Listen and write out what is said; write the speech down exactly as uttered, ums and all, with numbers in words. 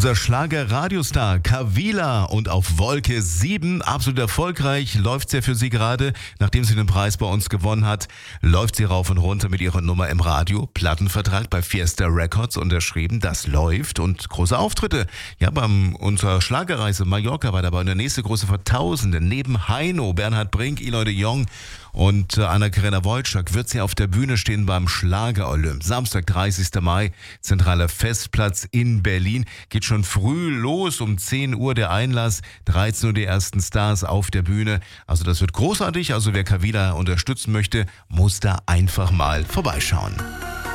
Unser Schlager-Radiostar Kavila und auf Wolke sieben, absolut erfolgreich, läuft sie für sie gerade. Nachdem sie den Preis bei uns gewonnen hat, läuft sie rauf und runter mit ihrer Nummer im Radio. Plattenvertrag bei Fiesta Records unterschrieben, das läuft und große Auftritte. Ja, beim unserer Schlagerreise Mallorca war dabei und der nächste große Vertausende. Neben Heino, Bernhard Brink, Eloy de Jong und Anna-Karina Wojcik wird sie auf der Bühne stehen beim Schlager-Olymp. Samstag, dreißigsten Mai, zentraler Festplatz in Berlin. Geht schon früh los, um zehn Uhr der Einlass, dreizehn Uhr die ersten Stars auf der Bühne. Also das wird großartig. Also wer Kavila unterstützen möchte, muss da einfach mal vorbeischauen.